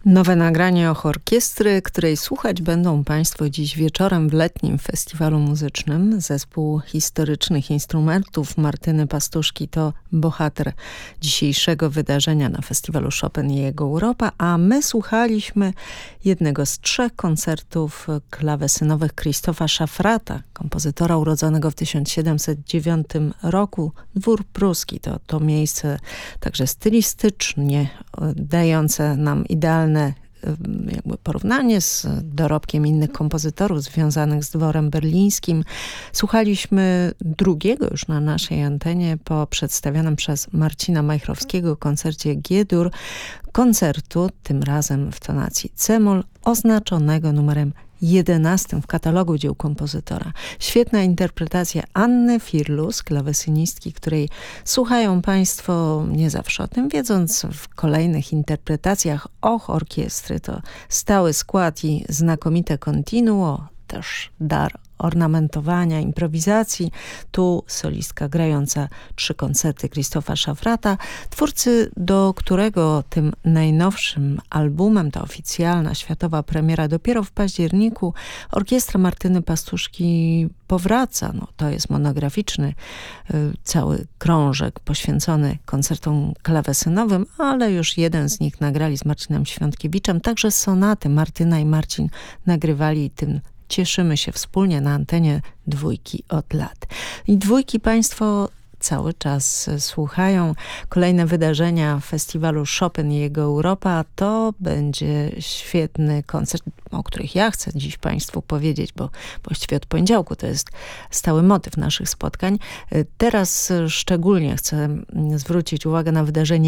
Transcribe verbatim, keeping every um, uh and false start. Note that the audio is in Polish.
Nowe nagranie Och Orkiestry, której słuchać będą Państwo dziś wieczorem w letnim festiwalu muzycznym. Zespół historycznych instrumentów Martyny Pastuszki to bohater dzisiejszego wydarzenia na festiwalu Chopin i jego Europa, a my słuchaliśmy jednego z trzech koncertów klawesynowych Krzysztofa Szafrata, kompozytora urodzonego w tysiąc siedemset dziewiątym roku. Dwór Pruski to to miejsce także stylistycznie dające nam idealne jakby porównanie z dorobkiem innych kompozytorów związanych z dworem berlińskim. Słuchaliśmy drugiego już na naszej antenie po przedstawionym przez Marcina Majchrowskiego koncercie G-dur, koncertu, tym razem w tonacji c-moll, oznaczonego numerem jedenastym w katalogu dzieł kompozytora. Świetna interpretacja Anny Firlus, klawesynistki, której słuchają Państwo nie zawsze o tym wiedząc. W kolejnych interpretacjach Och Orkiestry to stały skład i znakomite continuo, też dar ornamentowania, improwizacji. Tu solistka grająca trzy koncerty Krzysztofa Szafrata, twórcy, do którego tym najnowszym albumem, ta oficjalna światowa premiera dopiero w październiku, orkiestra Martyny Pastuszki powraca. No, to jest monograficzny y, cały krążek poświęcony koncertom klawesynowym, ale już jeden z nich nagrali z Marcinem Świątkiewiczem. Także sonaty Martyna i Marcin nagrywali, tym cieszymy się wspólnie na antenie Dwójki od lat. I Dwójki Państwo cały czas słuchają. Kolejne wydarzenia festiwalu Chopin i jego Europa to będzie świetny koncert, o których ja chcę dziś Państwu powiedzieć, bo właściwie od poniedziałku to jest stały motyw naszych spotkań. Teraz szczególnie chcę zwrócić uwagę na wydarzenie